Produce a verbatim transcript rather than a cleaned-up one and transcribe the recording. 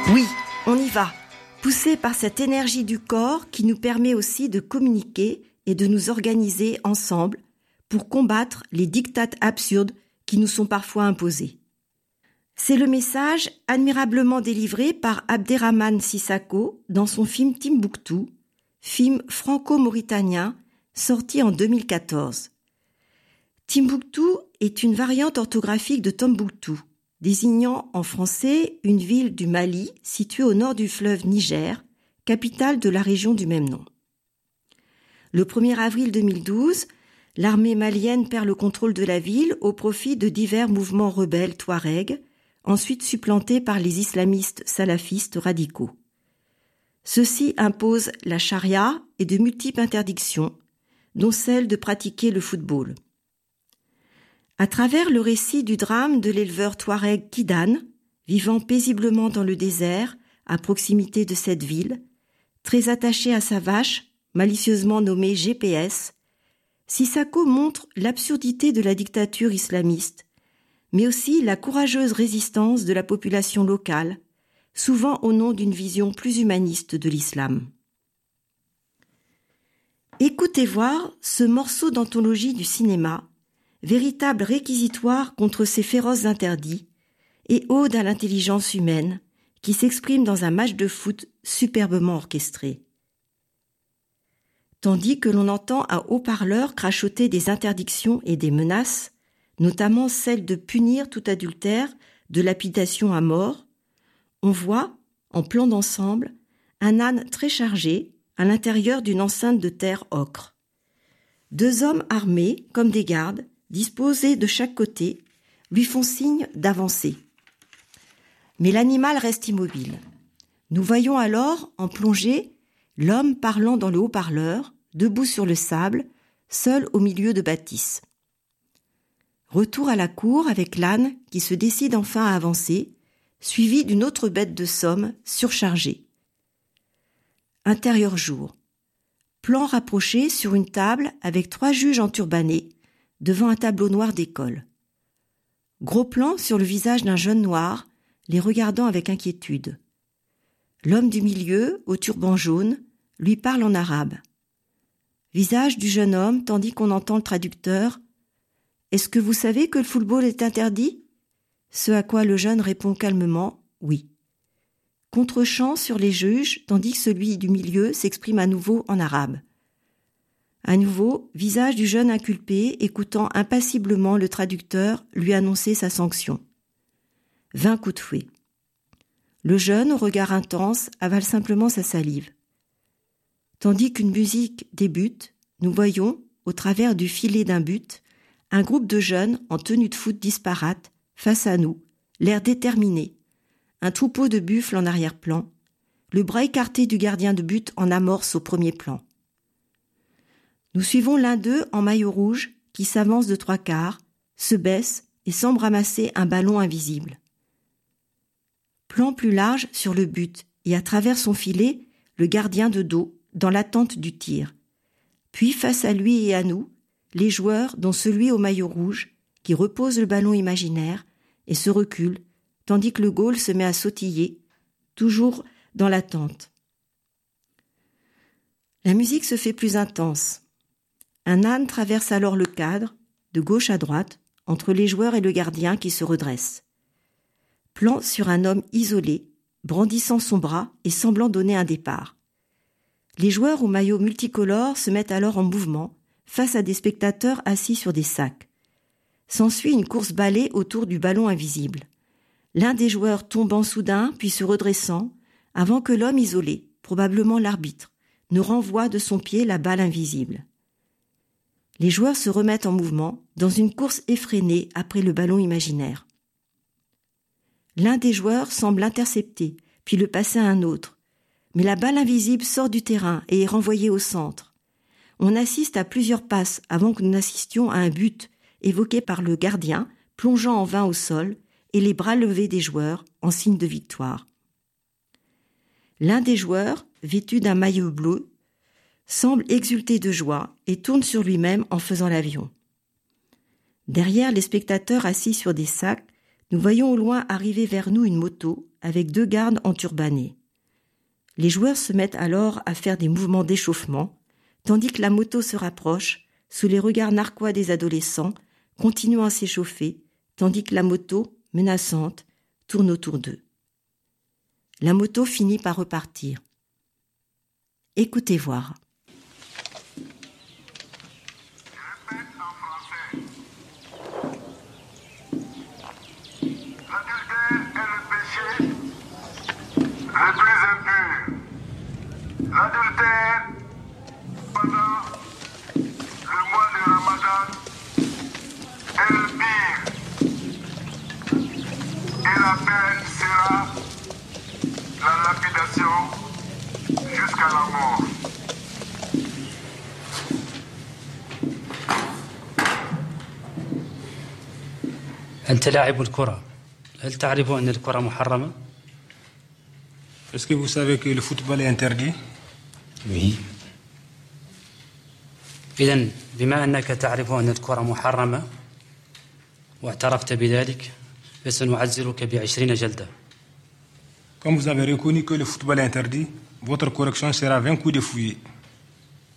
Oui, on y va, poussé par cette énergie du corps qui nous permet aussi de communiquer et de nous organiser ensemble pour combattre les diktats absurdes qui nous sont parfois imposés. C'est le message admirablement délivré par Abderrahmane Sissako dans son film Timbuktu, film franco-mauritanien sorti en deux mille quatorze. Timbuktu est une variante orthographique de Tombouctou, désignant en français une ville du Mali située au nord du fleuve Niger, capitale de la région du même nom. Le premier avril deux mille douze, l'armée malienne perd le contrôle de la ville au profit de divers mouvements rebelles touaregs, ensuite supplantés par les islamistes salafistes radicaux. Ceux-ci imposent la charia et de multiples interdictions, dont celle de pratiquer le football. À travers le récit du drame de l'éleveur touareg Kidane, vivant paisiblement dans le désert, à proximité de cette ville, très attaché à sa vache, malicieusement nommée G P S, Sissako montre l'absurdité de la dictature islamiste, mais aussi la courageuse résistance de la population locale, souvent au nom d'une vision plus humaniste de l'islam. Écoutez voir ce morceau d'anthologie du cinéma, véritable réquisitoire contre ces féroces interdits et ode à l'intelligence humaine qui s'exprime dans un match de foot superbement orchestré. Tandis que l'on entend un haut-parleur crachoter des interdictions et des menaces, notamment celle de punir tout adultère de lapidation à mort, on voit, en plan d'ensemble, un âne très chargé à l'intérieur d'une enceinte de terre ocre. Deux hommes armés, comme des gardes, disposés de chaque côté, lui font signe d'avancer. Mais l'animal reste immobile. Nous voyons alors, en plongée, l'homme parlant dans le haut-parleur, debout sur le sable, seul au milieu de bâtisses. Retour à la cour avec l'âne qui se décide enfin à avancer, suivi d'une autre bête de somme surchargée. Intérieur jour. Plan rapproché sur une table avec trois juges enturbanés devant un tableau noir d'école. Gros plan sur le visage d'un jeune noir, les regardant avec inquiétude. L'homme du milieu, au turban jaune, lui parle en arabe. Visage du jeune homme tandis qu'on entend le traducteur « Est-ce que vous savez que le football est interdit ?» Ce à quoi le jeune répond calmement « Oui ». Contre-champ sur les juges, tandis que celui du milieu s'exprime à nouveau en arabe. À nouveau, visage du jeune inculpé, écoutant impassiblement le traducteur lui annoncer sa sanction. Vingt coups de fouet. Le jeune, au regard intense, avale simplement sa salive. Tandis qu'une musique débute, nous voyons, au travers du filet d'un but, un groupe de jeunes en tenue de foot disparate, face à nous, l'air déterminé, un troupeau de buffles en arrière-plan, le bras écarté du gardien de but en amorce au premier plan. Nous suivons l'un d'eux en maillot rouge qui s'avance de trois quarts, se baisse et semble ramasser un ballon invisible. Plan plus large sur le but et à travers son filet, le gardien de dos dans l'attente du tir. Puis face à lui et à nous, les joueurs dont celui au maillot rouge qui repose le ballon imaginaire et se recule tandis que le goal se met à sautiller, toujours dans l'attente. La musique se fait plus intense. Un âne traverse alors le cadre, de gauche à droite, entre les joueurs et le gardien qui se redresse. Plan sur un homme isolé, brandissant son bras et semblant donner un départ. Les joueurs au maillot multicolore se mettent alors en mouvement, face à des spectateurs assis sur des sacs. S'ensuit une course-balai autour du ballon invisible. L'un des joueurs tombant soudain, puis se redressant, avant que l'homme isolé, probablement l'arbitre, ne renvoie de son pied la balle invisible. Les joueurs se remettent en mouvement, dans une course effrénée après le ballon imaginaire. L'un des joueurs semble intercepter, puis le passer à un autre, mais la balle invisible sort du terrain et est renvoyée au centre. On assiste à plusieurs passes avant que nous n'assistions à un but évoqué par le gardien, plongeant en vain au sol, et les bras levés des joueurs en signe de victoire. L'un des joueurs, vêtu d'un maillot bleu, semble exulter de joie et tourne sur lui-même en faisant l'avion. Derrière les spectateurs assis sur des sacs, nous voyons au loin arriver vers nous une moto avec deux gardes enturbanés. Les joueurs se mettent alors à faire des mouvements d'échauffement, tandis que la moto se rapproche, sous les regards narquois des adolescents, continuant à s'échauffer, tandis que la moto, menaçante, tourne autour d'eux. La moto finit par repartir. Écoutez voir. L'adultère pendant le mois de Ramadan est le pire et la peine sera la lapidation jusqu'à la mort. أنت لاعب الكرة، هل تعرف أن الكرة محرمة؟ Est-ce que vous savez que le football est interdit? Oui. إذن بما أنك تعرف أن الكرة محرمة واعترفت بذلك فسنعزلك بعشرين جلدة. Comme vous avez reconnu que le football est interdit, votre correction sera vingt coups de fouet.